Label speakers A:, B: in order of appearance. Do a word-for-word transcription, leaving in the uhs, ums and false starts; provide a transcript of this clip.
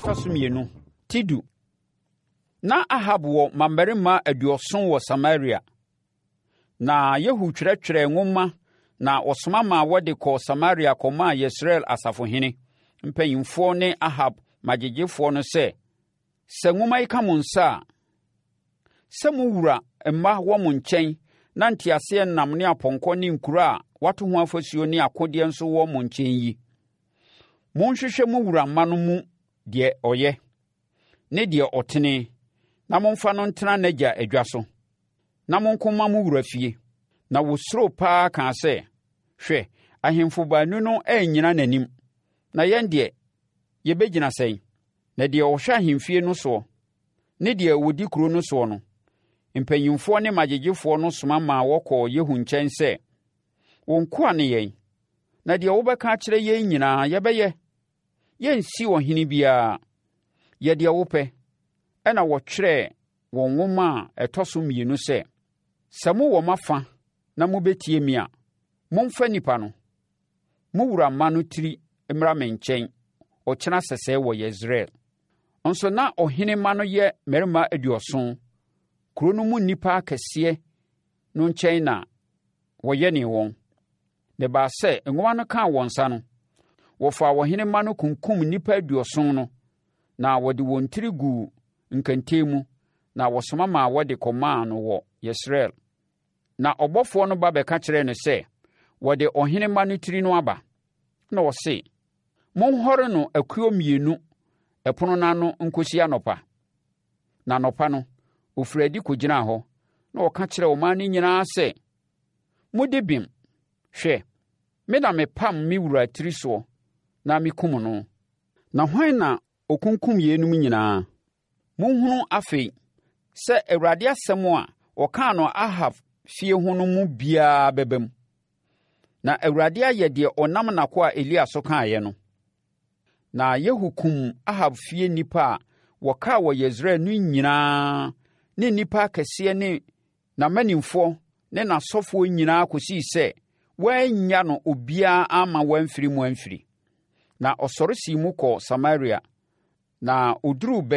A: ɛtɔ so mmienu, Tidu. Na Ahab wɔ mmabarima aduɔson wɔ Samaria. Na Yehu twerɛtwerɛ nwoma na ɔsoma ma wɔde kɔɔ Samaria kɔmaa Yesreel asafohene, mpanyimfoɔ ne Ahab magyegyefoɔ no sɛ, sɛ nwoma yi ka mo nsa a, sɛ mo wura mma wɔ mo nkyɛn na nteaseɛ nam ne apɔnkɔ ne nkuro a wato ho afasuo ne akodeɛ nso wɔ mo nkyɛn yi, monhwehwɛ mo wura mma no mu deɛ ɔyɛ ne deɛ ɔtene, na momfa no ntena n'agya adwa so, na monkɔma mo wura fie. Na wɔsuro paa kaa sɛ, hwɛ, ahemfo baanu no annyina n'anim, na yɛn deɛ, yɛbɛgyina sɛn? Na deɛ ɔhwɛ ahemfie no soɔ ne deɛ wɔdi kuro no soɔ no, mpanyimfoɔ ne magyegyefoɔ no soma maa wɔkɔɔ Yehu nkyɛn sɛ, wo nkoa ne yɛn, na deɛ wobɛka akyerɛ yɛn nyinaa yɛbɛyɛ. Yɛnsi ɔhene biara. Yɛ deɛ wopɛ. Ɛna wɔtwerɛɛ wɔn nwoma a ɛtɔ so mmienu sɛ, sɛ mowɔ m'afa na mobɛtie me a, momfa nnipa no, mo wura mma no tiri mmra me nkyɛn ɔkyena sɛsɛɛ wɔ Yesreel. Nso na ɔhene mma no yɛ mmarima aduɔson. Kuro no mu nnipa akɛseɛ no nkyɛn na wɔyɛnee wɔn. Ne baa sɛ nwoma no kaa wɔn nsa no, wɔfaa ɔhene mma no kunkum nnipa aduɔson no, na wɔde wɔn tiri guu nkɛntɛn mu, na wɔsoma maa wɔde kɔmaa no wɔ Yesreel. Na ɔbɔfoɔ no ba bɛka kyerɛɛ no sɛ, wɔde ɔhene mma no tiri no aba. Na ɔse, monhɔre no akuo mmienu ɛpono no ano nkɔsi anɔpa. Na anɔpa no, ɔfiri adi kɔgyinaa hɔ, na ɔka kyerɛɛ ɔman no nyinaa sɛ, modi bem, hwɛ, me na mepam me wura tiri soɔ, na mekum no. Na hwan na ɔkunkum yeinom nyinaa? Monhunu afei sɛ Awurade asɛm a ɔkaa no Ahab fie ho no mu biara bɛba mu. Na Awurade ayɛ deɛ ɔnam n'akoa Elia so kaeɛ no. Na Yehu kum Ahab fie nnipa a wɔkaa wɔ Yesreel no nyinaa ne nnipa akɛseɛ ne n'amanimfoɔ ne n'asɔfoɔ nyinaa kɔsii sɛ wɔannya no obiara ama wɔamfiri mu amfiri. Na ɔsɔre sii mu kɔɔ Samaria, na ɔduruu